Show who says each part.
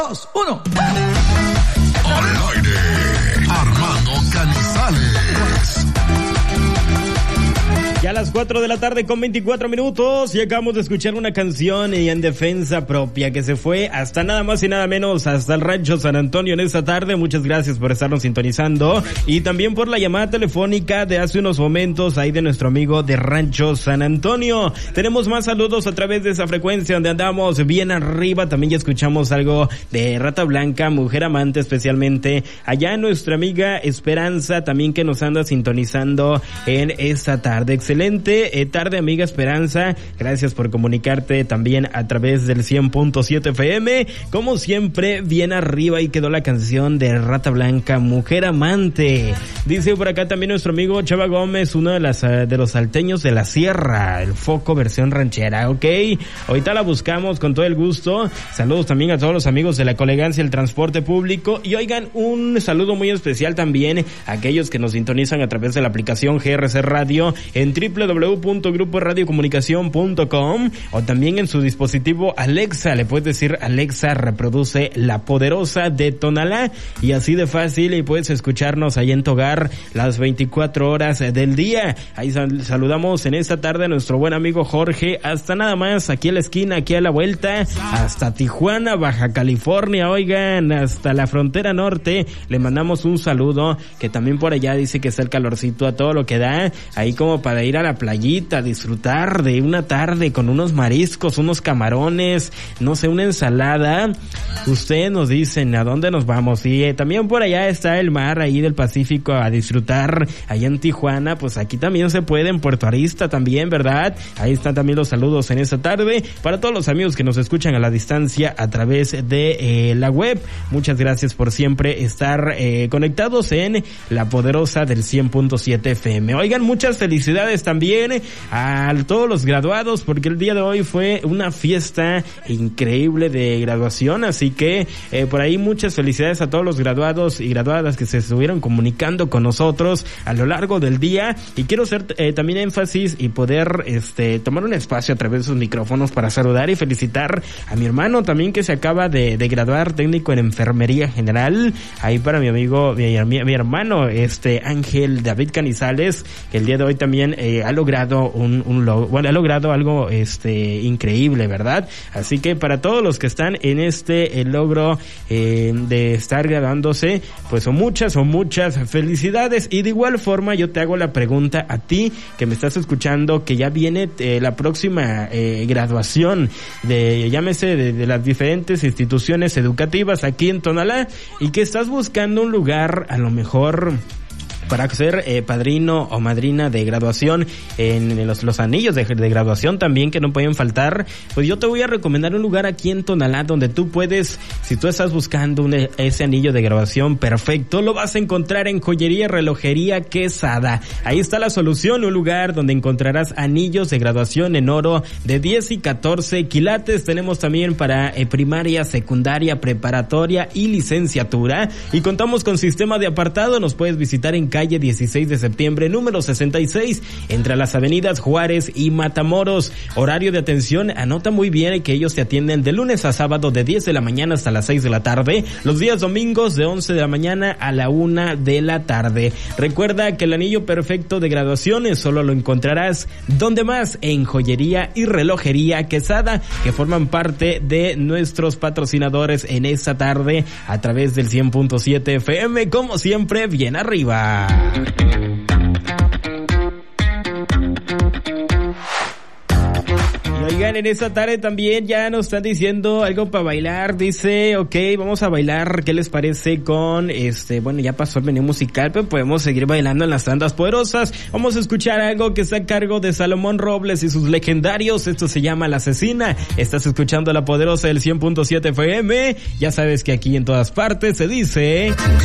Speaker 1: 2, 1.
Speaker 2: Al aire, Armando Canizales.
Speaker 3: Ya a las 4 de la tarde con 24 minutos y acabamos de escuchar una canción y en defensa propia que se fue hasta nada más y nada menos hasta el Rancho San Antonio en esta tarde. Muchas gracias por estarnos sintonizando y también por la llamada telefónica de hace unos momentos ahí de nuestro amigo de Rancho San Antonio. Tenemos más saludos a través de esa frecuencia donde andamos bien arriba. También ya escuchamos algo de Rata Blanca, Mujer Amante, especialmente allá nuestra amiga Esperanza también que nos anda sintonizando en esta tarde. Excelente tarde, amiga Esperanza. Gracias por comunicarte también a través del 100.7 FM. Como siempre, bien arriba y quedó la canción de Rata Blanca, Mujer Amante. Dice por acá también nuestro amigo Chava Gómez, uno de los salteños de la sierra, el Foco versión ranchera, ok. Ahorita la buscamos con todo el gusto. Saludos también a todos los amigos de la Colegancia del Transporte Público. Y oigan, un saludo muy especial también a aquellos que nos sintonizan a través de la aplicación GRC Radio en www.gruporadiocomunicacion.com o también en su dispositivo Alexa. Le puedes decir Alexa, reproduce La Poderosa de Tonalá y así de fácil y puedes escucharnos ahí en tu hogar las 24 horas del día. Ahí saludamos en esta tarde a nuestro buen amigo Jorge hasta nada más aquí a la esquina, aquí a la vuelta, hasta Tijuana, Baja California, oigan, hasta la frontera norte. Le mandamos un saludo que también por allá dice que está el calorcito a todo lo que da, ahí como para ir a la playita, disfrutar de una tarde con unos mariscos, unos camarones, no sé, una ensalada. Ustedes nos dicen a dónde nos vamos. Y también por allá está el mar ahí del Pacífico a disfrutar, allá en Tijuana, pues aquí también se puede, en Puerto Arista también, ¿verdad? Ahí están también los saludos en esta tarde para todos los amigos que nos escuchan a la distancia a través de la web. Muchas gracias por siempre estar conectados en La Poderosa del 100.7 FM. Oigan, muchas felicidades también a todos los graduados porque el día de hoy fue una fiesta increíble de graduación, así que por ahí muchas felicidades a todos los graduados y graduadas que se estuvieron comunicando con nosotros a lo largo del día. Y quiero hacer también énfasis y poder tomar un espacio a través de sus micrófonos para saludar y felicitar a mi hermano también que se acaba de graduar, técnico en enfermería general, ahí para mi amigo, mi hermano Ángel David Canizales, que el día de hoy también ha logrado ha logrado algo increíble, ¿verdad? Así que para todos los que están en el logro de estar graduándose, pues son muchas felicidades. Y de igual forma yo te hago la pregunta a ti que me estás escuchando, que ya viene la próxima graduación llámese de las diferentes instituciones educativas aquí en Tonalá y que estás buscando un lugar a lo mejor para ser padrino o madrina de graduación, en los anillos de graduación también que no pueden faltar, pues yo te voy a recomendar un lugar aquí en Tonalá donde tú puedes, si tú estás buscando ese anillo de graduación perfecto, lo vas a encontrar en Joyería y Relojería Quesada. Ahí está la solución, un lugar donde encontrarás anillos de graduación en oro de 10 y 14 quilates. Tenemos también para primaria, secundaria, preparatoria y licenciatura y contamos con sistema de apartado. Nos puedes visitar en calle 16 de septiembre, número 66, entre las avenidas Juárez y Matamoros. Horario de atención, anota muy bien que ellos te atienden de lunes a sábado de 10 de la mañana hasta las 6 de la tarde, los días domingos de 11 de la mañana a la 1 de la tarde. Recuerda que el anillo perfecto de graduación solo lo encontrarás donde más, en Joyería y Relojería Quesada, que forman parte de nuestros patrocinadores en esta tarde a través del 100.7 FM, como siempre, bien arriba. Oigan, en esta tarde también ya nos están diciendo algo para bailar. Dice, ok, vamos a bailar. ¿Qué les parece con bueno, ya pasó el menú musical, pero podemos seguir bailando en las tandas poderosas. Vamos a escuchar algo que está a cargo de Salomón Robles y sus legendarios. Esto se llama La Asesina. Estás escuchando La Poderosa del 100.7 FM. Ya sabes que aquí en todas partes se dice...